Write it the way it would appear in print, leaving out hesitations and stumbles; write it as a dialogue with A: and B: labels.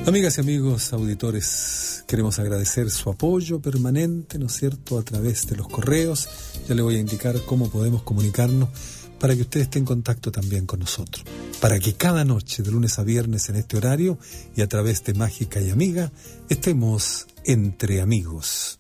A: Amigas y amigos auditores, queremos agradecer su apoyo permanente, ¿no es cierto?, a través de los correos. Ya le voy a indicar cómo podemos comunicarnos para que usted esté en contacto también con nosotros. Para que cada noche, de lunes a viernes en este horario y a través de Mágica y Amiga, estemos entre amigos.